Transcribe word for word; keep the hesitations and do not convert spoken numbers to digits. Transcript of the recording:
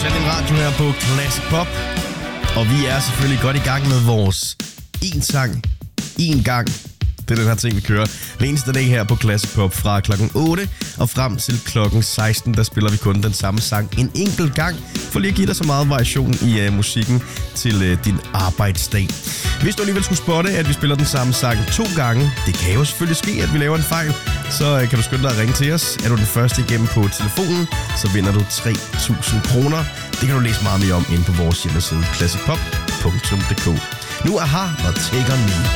Tænd din radio her på Classic Pop. Og vi er selvfølgelig godt i gang med vores en sang, en gang. Det er den her ting, vi kører hver eneste dag her på Classic Pop fra klokken otte og frem til klokken seksten. Der spiller vi kun den samme sang en enkelt gang, for lige at give dig så meget variation i uh, musikken til uh, din arbejdsdag. Hvis du alligevel skulle spotte, at vi spiller den samme sang to gange, det kan jo selvfølgelig ske, at vi laver en fejl, så uh, kan du skynde dig at ringe til os. Er du den første igennem på telefonen, så vinder du tre tusind kroner. Det kan du læse meget mere om inde på vores hjemmeside classic pop punktum d k. Nu aha og Take On Me.